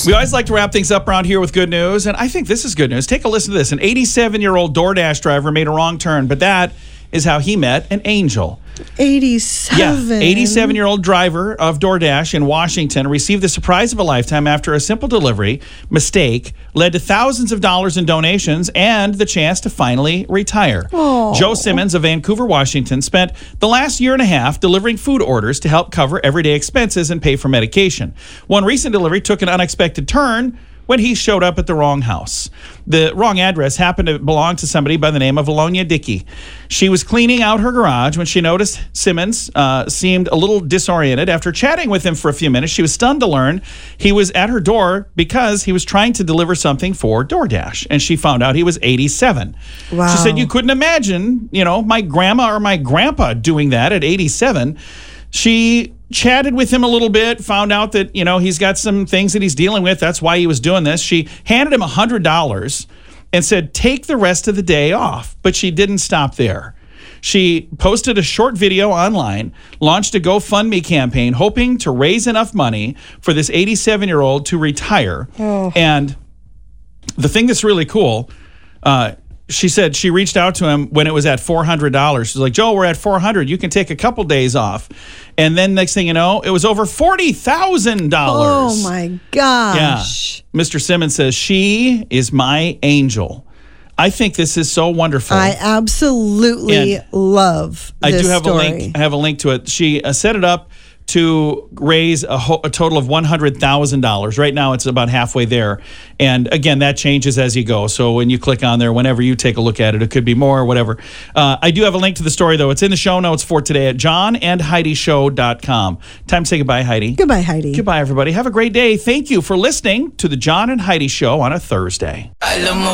We always like to wrap things up around here with good news, and I think this is good news. Take a listen to this. An 87-year-old DoorDash driver made a wrong turn, but that is how he met an angel. 87. Yeah, 87-year-old driver of DoorDash in Washington received the surprise of a lifetime after a simple delivery mistake led to thousands of dollars in donations and the chance to finally retire. Aww. Joe Simmons of Vancouver, Washington, spent the last year and a half delivering food orders to help cover everyday expenses and pay for medication. One recent delivery took an unexpected turn when he showed up at the wrong house. The wrong address happened to belong to somebody by the name of Alonia Dickey. She was cleaning out her garage when she noticed Simmons seemed a little disoriented. After chatting with him for a few minutes, she was stunned to learn he was at her door because he was trying to deliver something for DoorDash, and she found out he was 87. Wow. She said, "You couldn't imagine, my grandma or my grandpa doing that at 87. She chatted with him a little bit, found out that, he's got some things that he's dealing with. That's why he was doing this. She handed him $100 and said, take the rest of the day off. But she didn't stop there. She posted a short video online, launched a GoFundMe campaign, hoping to raise enough money for this 87-year-old to retire. Oh. And the thing that's really cool, she said she reached out to him when it was at $400. She's like, Joe, we're at $400. You can take a couple days off. And then next thing you know, it was over $40,000. Oh, my gosh. Yeah. Mr. Simmons says, she is my angel. I think this is so wonderful. I absolutely love this I do have story. a link. I have a link to it. She set it up to raise a total of $100,000. Right now, it's about halfway there. And again, that changes as you go. So when you click on there, whenever you take a look at it, it could be more or whatever. I do have a link to the story, though. It's in the show notes for today at johnandheidishow.com. Time to say goodbye, Heidi. Goodbye, Heidi. Goodbye, everybody. Have a great day. Thank you for listening to the John and Heidi Show on a Thursday.